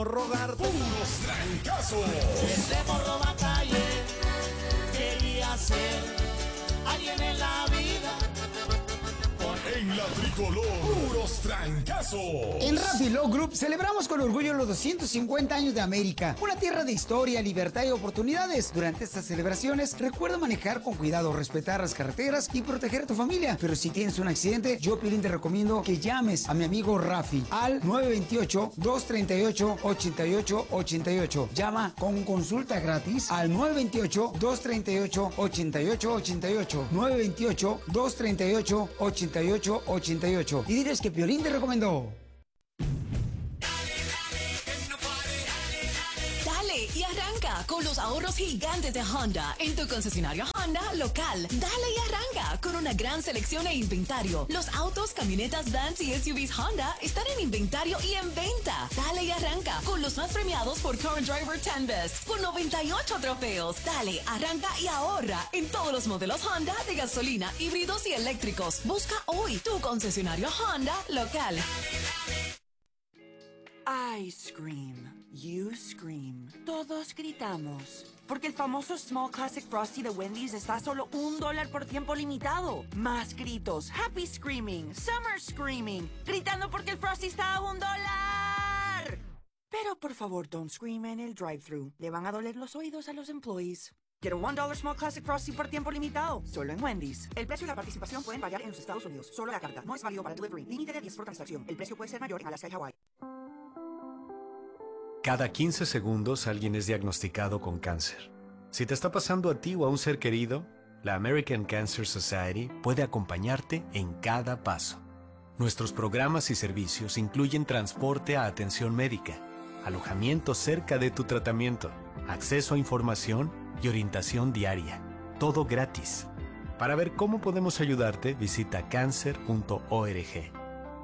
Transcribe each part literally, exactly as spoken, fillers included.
Rogar puros trancazos. Ese morro va a calle, quería ser alguien en la vida. En la tricolor, puros trancazos. En Rappi Law Group celebramos con orgullo los doscientos cincuenta años de América, una tierra de historia, libertad y oportunidades. Durante estas celebraciones, recuerda manejar con cuidado, respetar las carreteras y proteger a tu familia. Pero si tienes un accidente, yo, Pilín, te recomiendo que llames a mi amigo Rafi al nueve dos ocho, dos tres ocho, ocho ocho ocho ocho. Llama con consulta gratis al nueve dos ocho, dos tres ocho, ocho ocho ocho ocho. nueve dos ocho, dos tres ocho, ocho ocho ocho ocho. Y diles que Piolín te recomendó. Dale y arranca con los ahorros gigantes de Honda en tu concesionario Honda local. Dale y arranca con una gran selección e inventario. Los autos, camionetas, vans y S U Vs Honda están en inventario y en venta. Dale y arranca con los más premiados por Current Driver ten Best con noventa y ocho trofeos. Dale, arranca y ahorra en todos los modelos Honda de gasolina, híbridos y eléctricos. Busca hoy tu concesionario Honda local. I scream, you scream, todos gritamos. Porque el famoso Small Classic Frosty de Wendy's está a solo un dólar por tiempo limitado. Más gritos, happy screaming, summer screaming, gritando porque el Frosty está a un dólar. Pero por favor, don't scream en el drive-thru. Le van a doler los oídos a los employees. Quiero un dólar Small Classic Frosty por tiempo limitado, solo en Wendy's. El precio y la participación pueden variar en los Estados Unidos. Solo la carta, no es válido para delivery. Límite de diez por transacción. El precio puede ser mayor en Alaska y Hawái. Cada quince segundos alguien es diagnosticado con cáncer. Si te está pasando a ti o a un ser querido, la American Cancer Society puede acompañarte en cada paso. Nuestros programas y servicios incluyen transporte a atención médica, alojamiento cerca de tu tratamiento, acceso a información y orientación diaria. Todo gratis. Para ver cómo podemos ayudarte, visita cancer punto org.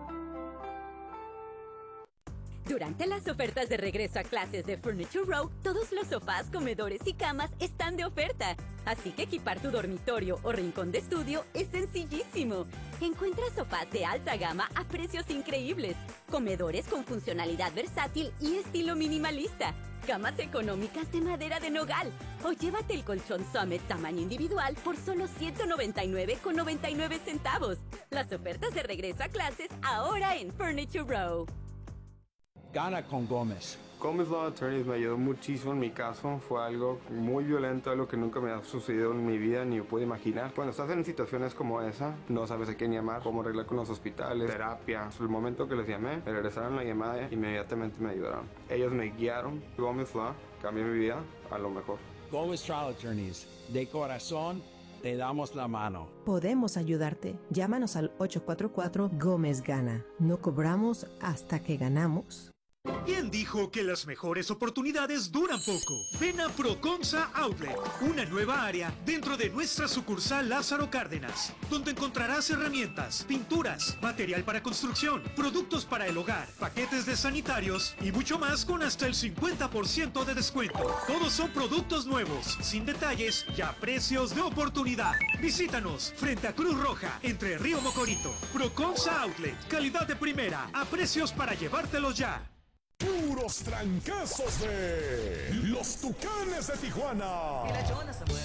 Durante las ofertas de regreso a clases de Furniture Row, todos los sofás, comedores y camas están de oferta. Así que equipar tu dormitorio o rincón de estudio es sencillísimo. Encuentra sofás de alta gama a precios increíbles, comedores con funcionalidad versátil y estilo minimalista, camas económicas de madera de nogal, o llévate el colchón Summit tamaño individual por solo ciento noventa y nueve con noventa y nueve centavos. Las ofertas de regreso a clases ahora en Furniture Row. Gana con Gómez. Gómez Law Attorneys me ayudó muchísimo en mi caso. Fue algo muy violento, algo que nunca me ha sucedido en mi vida ni me puedo imaginar. Cuando estás en situaciones como esa, no sabes a quién llamar, cómo arreglar con los hospitales, terapia. El momento que les llamé, me regresaron la llamada e inmediatamente me ayudaron. Ellos me guiaron. Gómez Law cambió mi vida a lo mejor. Gómez Trial Attorneys. De corazón, te damos la mano. Podemos ayudarte. Llámanos al ocho cuatro cuatro Gómez Gana. No cobramos hasta que ganamos. ¿Quién dijo que las mejores oportunidades duran poco? Ven a Procomsa Outlet, una nueva área dentro de nuestra sucursal Lázaro Cárdenas, donde encontrarás herramientas, pinturas, material para construcción, productos para el hogar, paquetes de sanitarios y mucho más con hasta el cincuenta por ciento de descuento. Todos son productos nuevos, sin detalles y a precios de oportunidad. Visítanos frente a Cruz Roja, entre Río Mocorito. Procomsa Outlet, calidad de primera, a precios para llevártelos ya. Puros trancazos de los Tucanes de Tijuana. Y la chona se mueve.